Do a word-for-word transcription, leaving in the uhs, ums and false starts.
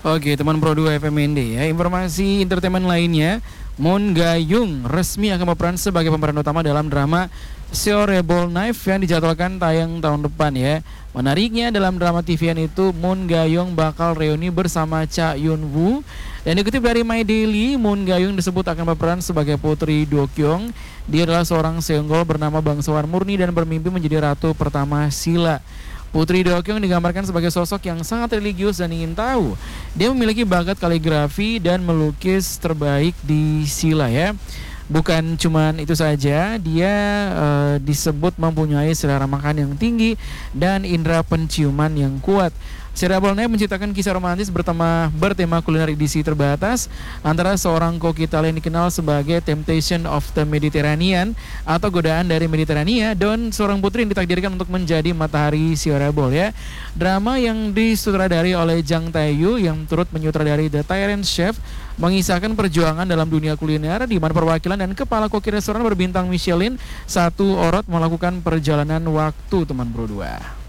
Oke, teman Pro dua F M N D ya. Informasi entertainment lainnya, Moon Ga-young resmi akan berperan sebagai pemeran utama dalam drama Seoreball Knife yang dijadwalkan tayang tahun depan ya. Menariknya dalam drama T V-an itu Moon Ga-young bakal reuni bersama Cha Yun-woo. Dan dikutip dari My Daily, Moon Ga-young disebut akan berperan sebagai putri Do Kyung. Dia adalah seorang seonggol bernama bangsawan murni dan bermimpi menjadi ratu pertama Silla. Putri Do Kyung digambarkan sebagai sosok yang sangat religius dan ingin tahu. Dia memiliki bakat kaligrafi dan melukis terbaik di Silla ya. Bukan cuman itu saja, dia uh, disebut mempunyai selera makan yang tinggi dan indera penciuman yang kuat. Seoreball Knife menceritakan kisah romantis bertema, bertema kuliner edisi terbatas antara seorang koki Italia yang dikenal sebagai Temptation of the Mediterranean atau godaan dari Mediterania dan seorang putri yang ditakdirkan untuk menjadi matahari Seoreball ya. Drama yang disutradari oleh Jang Tae-yu yang turut menyutradari The Tyrant Chef mengisahkan perjuangan dalam dunia kuliner di mana perwakilan dan kepala koki restoran berbintang Michelin satu Orot melakukan perjalanan waktu teman Pro dua.